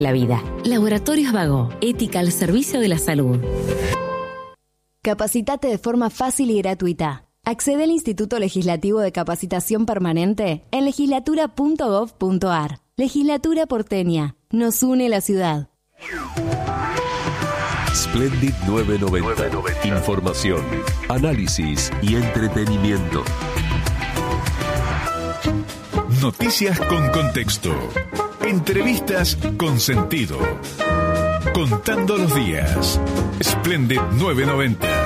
la vida. Laboratorios Vago, ética al servicio de la salud. Capacitate de forma fácil y gratuita. Accede al Instituto Legislativo de Capacitación Permanente en legislatura.gov.ar. Legislatura porteña. Nos une la ciudad. Splendid 990. Información, análisis y entretenimiento. Noticias con contexto. Entrevistas con sentido. Contando los días. Splendid 990.